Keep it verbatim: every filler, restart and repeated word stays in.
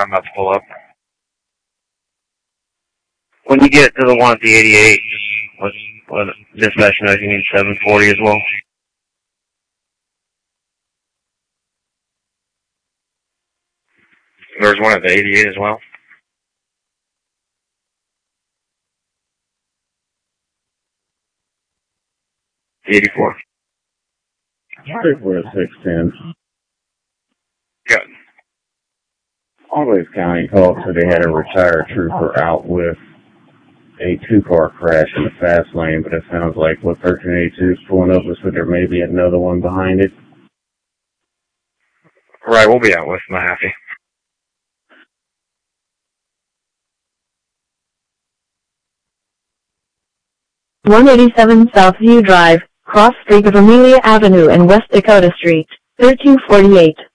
I'm about to pull up. When you get to the one at the eighty-eight, let, let dispatch know you need seven forty as well. There's one at the eighty-eight as well. eighty-four. We're at six ten. Good. Always County called said they had a retired trooper out with a two-car crash in the fast lane, but it sounds like what thirteen eighty-two is pulling up was that there may be another one behind it. Right, we'll be out with Mahaffey. one eighty-seven Southview Drive, cross street of Amelia Avenue and West Dakota Street, thirteen forty-eight.